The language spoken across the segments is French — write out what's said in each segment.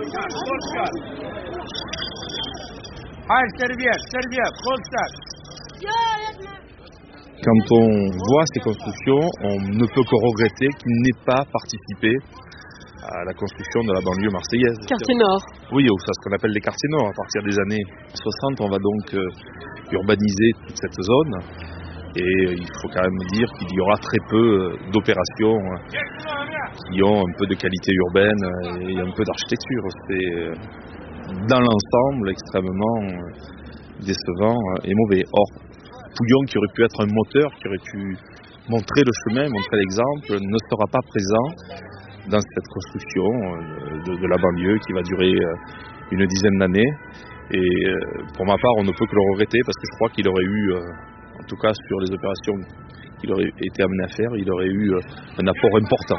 Quand on voit ces constructions, on ne peut que regretter qu'ils n'aient pas participé à la construction de la banlieue marseillaise. Quartier Nord. Oui, c'est ce qu'on appelle les quartiers nord. À partir des années 60, on va donc urbaniser toute cette zone. Et il faut quand même dire qu'il y aura très peu d'opérations qui ont un peu de qualité urbaine et un peu d'architecture. C'est dans l'ensemble extrêmement décevant et mauvais. Or, Pouillon, qui aurait pu être un moteur, qui aurait pu montrer le chemin, montrer l'exemple, ne sera pas présent dans cette construction de la banlieue qui va durer une dizaine d'années. Et pour ma part, on ne peut que le regretter parce que je crois qu'il aurait eu, en tout cas sur les opérations qu'il aurait été amené à faire, il aurait eu un apport important.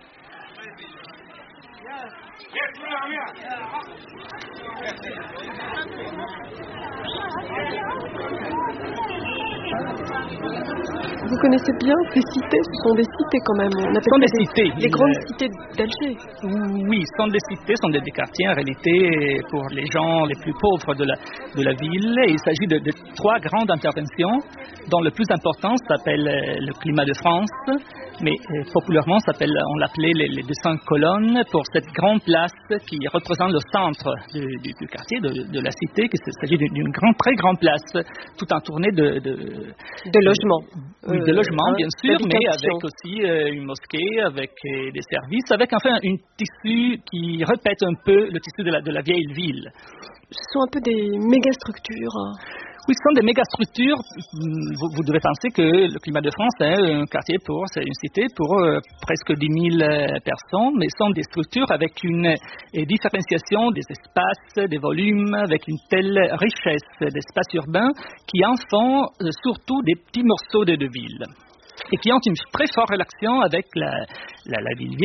Vous connaissez bien ces cités, ce sont des cités quand même. On appelle des cités. Les grandes cités d'Alger. Oui, ce sont des cités, ce sont des quartiers en réalité pour les gens les plus pauvres de la ville. Et il s'agit de trois grandes interventions dont le plus important s'appelle le climat de France, mais populairement on l'appelait les 200 colonnes pour cette grande place qui représente le centre du quartier, de la cité, qu'il s'agit d'une très grande place, tout entournée de logements. Oui, de logements, bien sûr, mais avec aussi une mosquée, avec des services, avec enfin un tissu qui répète un peu le tissu de la vieille ville. Ce sont un peu des mégastructures. Oui, ce sont des mégastructures. Vous devez penser que le climat de France est un quartier c'est une cité pour presque 10 000 personnes, mais ce sont des structures avec une différenciation des espaces, des volumes, avec une telle richesse d'espaces urbains qui en font surtout des petits morceaux de ville et qui ont une très forte relation avec la ville